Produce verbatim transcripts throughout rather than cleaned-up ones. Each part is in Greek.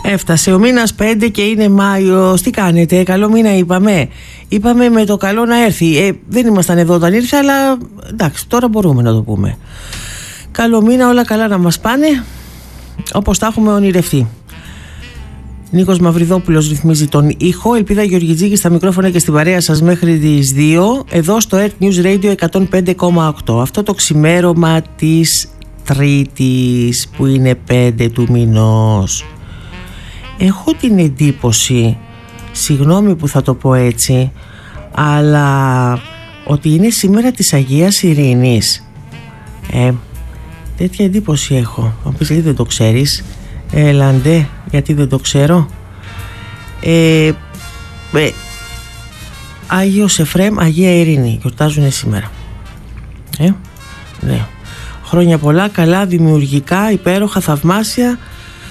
Έφτασε ο μήνας πέντε και είναι Μάιος. Τι κάνετε, καλό μήνα είπαμε. Είπαμε με το καλό να έρθει. ε, Δεν ήμασταν εδώ όταν ήρθε, αλλά εντάξει, τώρα μπορούμε να το πούμε. Καλό μήνα, όλα καλά να μας πάνε, όπως τα έχουμε ονειρευτεί. Νίκος Μαυριδόπουλος ρυθμίζει τον ήχο. Ελπίδα Γεωργιτζίκη στα μικρόφωνα και στην παρέα σας μέχρι τις δύο, εδώ στο Earth News Radio εκατόν πέντε κόμμα οκτώ. Αυτό το ξημέρωμα της Τρίτης, που είναι πέντε του μηνός. Έχω την εντύπωση, συγγνώμη που θα το πω έτσι, αλλά ότι είναι σήμερα της Αγίας Ειρήνης. Ε, τέτοια εντύπωση έχω. Θα πεις, γιατί δεν το ξέρεις? Έλα ντε, γιατί δεν το ξέρω. ε, ε, Άγιος Εφραίμ, Αγία Ειρήνη γιορτάζουν σήμερα. ε, Ναι. Χρόνια πολλά, καλά, δημιουργικά, υπέροχα, θαυμάσια,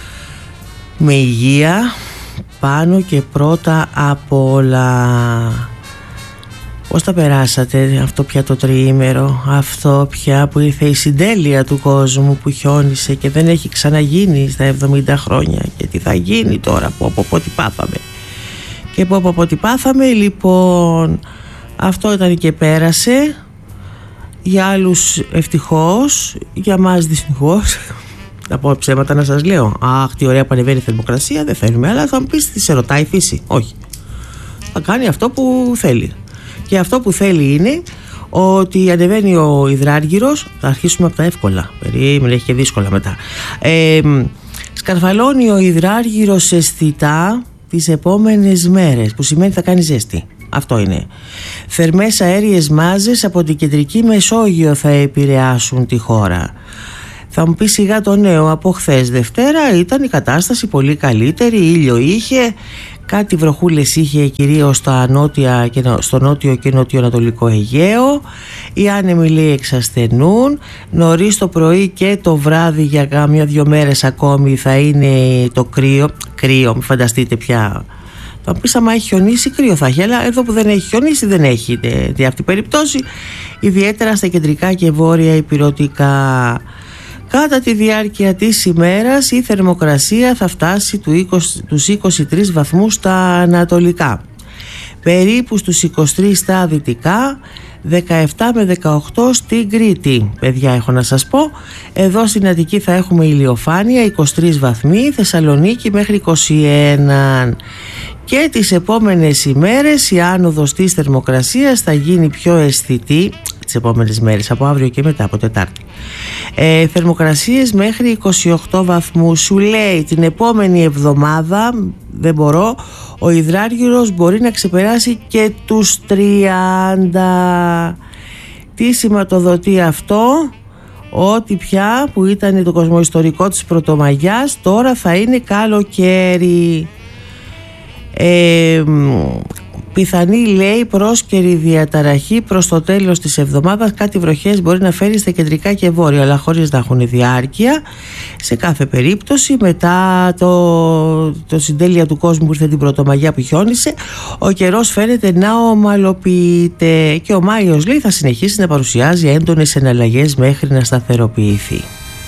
με υγεία πάνω και πρώτα απ' όλα. Πώς τα περάσατε αυτό πια το τριήμερο, αυτό πια που ήρθε η συντέλεια του κόσμου, που χιόνισε και δεν έχει ξαναγίνει στα εβδομήντα χρόνια, και τι θα γίνει τώρα, πω πω πω τι πάθαμε και πω πω πω τι πάθαμε. Λοιπόν, αυτό ήταν και πέρασε. Για άλλους ευτυχώς, για μας δυστυχώς. Να πω ψέματα να σας λέω? Αχ, τι ωραία που ανεβαίνει η θερμοκρασία, δεν θέλουμε. Αλλά θα μου πεις, τι σε ρωτάει η φύση? Όχι. Θα κάνει αυτό που θέλει. Και αυτό που θέλει είναι ότι ανεβαίνει ο υδράργυρος. Θα αρχίσουμε από τα εύκολα. Περίμενε, έχει και δύσκολα μετά. Ε, σκαρφαλώνει ο υδράργυρος αισθητά τις επόμενες μέρες, που σημαίνει θα κάνει ζέστη. Αυτό είναι. Θερμές αέριες μάζες από την κεντρική Μεσόγειο θα επηρεάσουν τη χώρα. Θα μου πει σιγά το νέο. Από χθες Δευτέρα ήταν η κατάσταση πολύ καλύτερη. Ήλιο είχε, κάτι βροχούλες είχε κυρίως στα νότια, στο νότιο και νοτιοανατολικό Αιγαίο. Οι άνεμοι λέει εξασθενούν. Νωρίς το πρωί και το βράδυ για κάμια δυο μέρες ακόμη θα είναι το κρύο. Κρύο, μην φανταστείτε πια. Θα μου πεις, άμα έχει χιονίσει, κρύο θα έχει. Αλλά εδώ που δεν έχει χιονίσει, δεν έχει αυτή η περίπτωση. Ιδιαίτερα στα κεντρικά και βόρεια ηπειρωτικά. Κατά τη διάρκεια της ημέρας η θερμοκρασία θα φτάσει του είκοσι, τους είκοσι τρεις βαθμούς στα ανατολικά, περίπου στους είκοσι τρεις στα δυτικά, δεκαεπτά με δεκαοκτώ στην Κρήτη. Παιδιά, έχω να σας πω, εδώ στην Αττική θα έχουμε ηλιοφάνεια, είκοσι τρεις βαθμοί, Θεσσαλονίκη μέχρι είκοσι ένα. Και τις επόμενες ημέρες η άνοδος της θερμοκρασίας θα γίνει πιο αισθητή τις επόμενες μέρες, από αύριο και μετά, από Τετάρτη. Ε, θερμοκρασίες μέχρι είκοσι οκτώ βαθμούς. Σου λέει την επόμενη εβδομάδα, δεν μπορώ, ο υδράργυρος μπορεί να ξεπεράσει και τους τριάντα. Τι σηματοδοτεί αυτό? Ότι πια που ήταν το κοσμοϊστορικό της Πρωτομαγιάς, τώρα θα είναι καλοκαίρι. Ε, πιθανή λέει πρόσκαιρη διαταραχή προς το τέλος της εβδομάδας. Κάτι βροχές μπορεί να φέρει στα κεντρικά και βόρεια, αλλά χωρίς να έχουν διάρκεια. Σε κάθε περίπτωση, μετά το, το συντέλεια του κόσμου που ήρθε την Πρωτομαγιά που χιόνισε, ο καιρός φαίνεται να ομαλοποιείται και ο Μάιος λέει θα συνεχίσει να παρουσιάζει έντονες εναλλαγές μέχρι να σταθεροποιηθεί.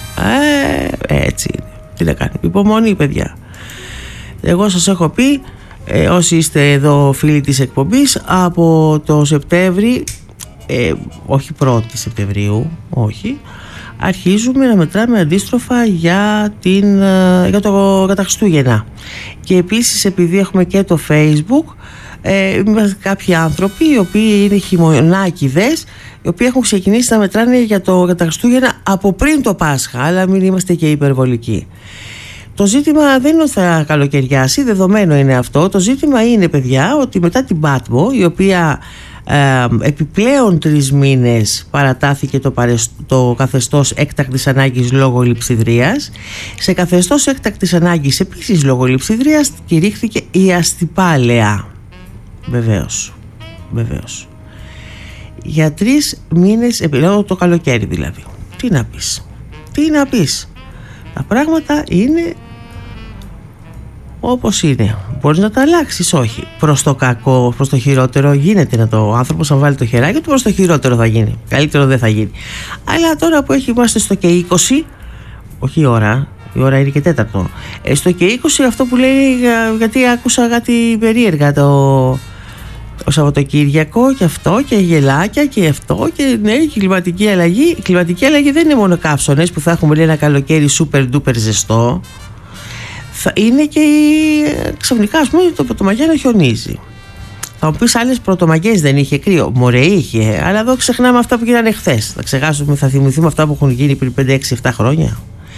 Ε, έτσι είναι. Τι να κάνει, υπομονή παιδιά. Εγώ σας έχω πει, Ε, όσοι είστε εδώ φίλοι της εκπομπής, από το Σεπτέμβρη, ε, όχι πρώτη Σεπτεμβρίου, όχι, αρχίζουμε να μετράμε αντίστροφα για, την, για, το, για τα Χριστούγεννα. Και επίσης, επειδή έχουμε και το Facebook, ε, είμαστε κάποιοι άνθρωποι οι οποίοι είναι χειμωνάκηδες, οι οποίοι έχουν ξεκινήσει να μετράνε για, το, για τα Χριστούγεννα από πριν το Πάσχα, αλλά μην είμαστε και υπερβολικοί. Το ζήτημα δεν είναι ότι θα καλοκαιριάσει, δεδομένο είναι αυτό. Το ζήτημα είναι, παιδιά, ότι μετά την Πάτμο, η οποία ε, επιπλέον τρεις μήνες παρατάθηκε το, παρεσ... το καθεστώς έκτακτης ανάγκης λόγω λειψιδρίας, σε καθεστώς έκτακτης ανάγκης επίσης λόγω λειψιδρίας κηρύχθηκε η αστιπάλαια. Βεβαίως, βεβαίως. Για τρεις μήνες, λόγω το καλοκαίρι δηλαδή. Τι να πεις, τι να πεις. Τα πράγματα είναι όπως είναι. Μπορείς να τα αλλάξεις, όχι. Προς το κακό, προς το χειρότερο γίνεται να το... Ο άνθρωπος αν βάλει το χεράκι του, προς το χειρότερο θα γίνει. Καλύτερο δεν θα γίνει. Αλλά τώρα που έχει είμαστε στο και είκοσι, όχι ώρα, Η ώρα είναι και τέταρτο. ε, Στο και είκοσι αυτό που λέει, γιατί άκουσα κάτι περίεργα το, το Σαββατοκύριακο, και αυτό και γελάκια και αυτό και ναι, η κλιματική αλλαγή. Η κλιματική αλλαγή δεν είναι μόνο καύσονες που θα έχουμε, λέει, ένα καλοκαίρι super duper ζεστό. Θα είναι και ξαφνικά, ας πούμε, το Πρωτομαγιά χιονίζει. Θα μου πεις, άλλες πρωτομαγιές δεν είχε κρύο? Μωρέ, είχε, αλλά εδώ ξεχνάμε αυτά που γίνανε χθες. Θα ξεχάσουμε, θα θυμηθούμε αυτά που έχουν γίνει πριν πέντε, έξι, επτά χρόνια.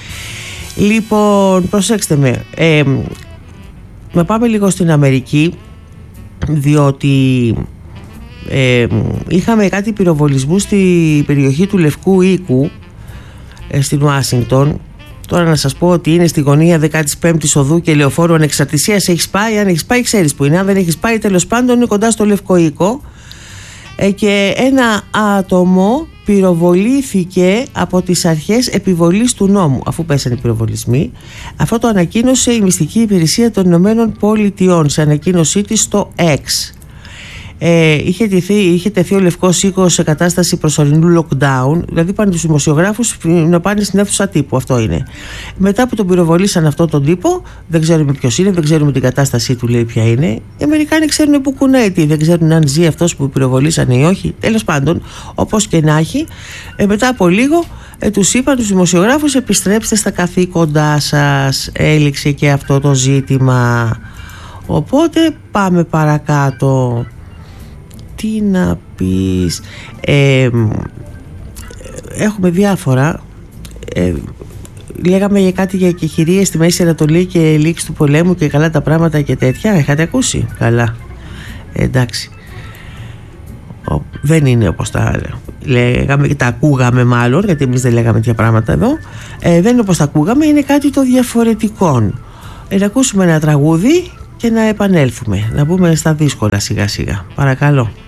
Λοιπόν, προσέξτε με, ε, να πάμε λίγο στην Αμερική, διότι ε, είχαμε κάτι πυροβολισμού στη περιοχή του Λευκού Οίκου, ε, στην Ουάσιγκτον. Τώρα να σας πω ότι είναι στη γωνία δεκάτη πέμπτη Οδού και Λεωφόρου Ανεξαρτησίας. Έχεις πάει? Αν έχεις πάει, ξέρεις που είναι. Αν δεν έχεις πάει, τέλος πάντων είναι κοντά στο Λευκό Οίκο. Ε, και ένα άτομο πυροβολήθηκε από τις αρχές επιβολής του νόμου, αφού πέσανε οι πυροβολισμοί. Αυτό το ανακοίνωσε η Μυστική Υπηρεσία των Ηνωμένων Πολιτειών σε ανακοίνωσή της στο X. Ε, είχε, τεθεί, είχε τεθεί ο Λευκός Οίκος σε κατάσταση προσωρινού lockdown, δηλαδή πάνε τους δημοσιογράφους να πάνε στην αίθουσα τύπου. Αυτό είναι. Μετά που τον πυροβολήσαν αυτόν τον τύπο, δεν ξέρουμε ποιος είναι, δεν ξέρουμε την κατάστασή του, λέει, ποια είναι. Οι Αμερικάνοι ξέρουν που κουνάει, δεν ξέρουν αν ζει αυτός που πυροβολήσαν ή όχι. Τέλος πάντων, όπως και να έχει, ε, μετά από λίγο ε, τους είπαν τους δημοσιογράφους, επιστρέψτε στα καθήκοντά σας. Έληξε και αυτό το ζήτημα. Οπότε πάμε παρακάτω. Τι να πεις, ε, έχουμε διάφορα, ε, λέγαμε για κάτι για εκεχηρίες στη Μέση Ανατολή και λήξη του πολέμου και καλά τα πράγματα και τέτοια. Έχατε ακούσει? Καλά, ε, εντάξει, Ο, δεν είναι όπως τα λέγαμε και τα ακούγαμε, μάλλον, γιατί εμείς δεν λέγαμε τέτοια πράγματα εδώ, ε, δεν είναι όπως τα ακούγαμε, είναι κάτι το διαφορετικό. ε, να ακούσουμε ένα τραγούδι και να επανέλθουμε, να μπούμε στα δύσκολα σιγά σιγά, παρακαλώ.